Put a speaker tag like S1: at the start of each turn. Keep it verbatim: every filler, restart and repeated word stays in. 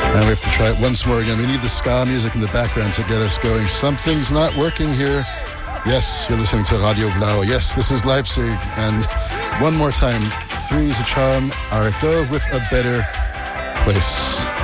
S1: And we have to try it once more again. We need the ska music in the background to get us going. Something's not working here. Yes, you're listening to Radio Blau. Yes, this is Leipzig. And one more time, three's a charm, Arik Dove with A Better Place.